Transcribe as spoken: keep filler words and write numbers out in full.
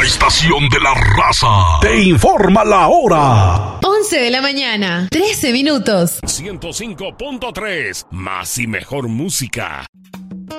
estación de la raza te informa la hora. once de la mañana, trece minutos. ciento cinco punto tres, más y mejor música.